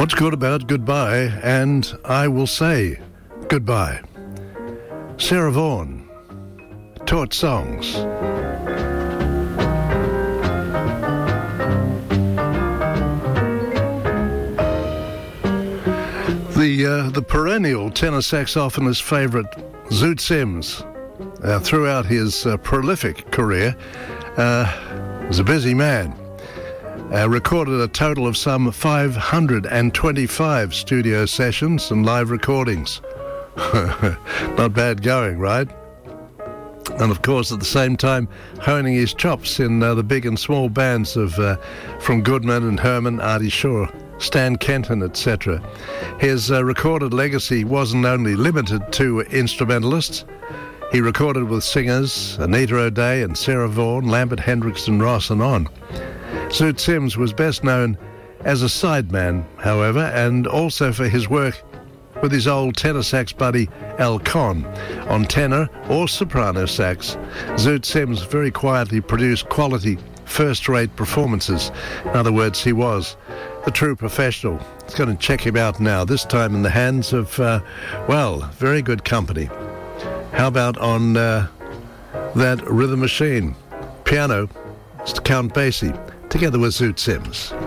What's good about goodbye? And I will say goodbye. Sarah Vaughan, Taught Songs. The perennial tenor saxophonist favourite Zoot Sims, throughout his prolific career, was a busy man. Recorded a total of some 525 studio sessions and live recordings. Not bad going, right? And of course, at the same time, honing his chops in the big and small bands of from Goodman and Herman, Artie Shaw, Stan Kenton, etc. His recorded legacy wasn't only limited to instrumentalists. He recorded with singers Anita O'Day and Sarah Vaughan, Lambert Hendrickson, Ross, and on. Zoot Sims was best known as a sideman, however, and also for his work with his old tenor sax buddy Al Conn. On tenor or soprano sax, Zoot Sims very quietly produced quality, first-rate performances. In other words, he was the true professional. Let's go and check him out now, this time in the hands of, very good company. How about on that rhythm machine? Piano, Mr. Count Basie, together with Zoot Sims.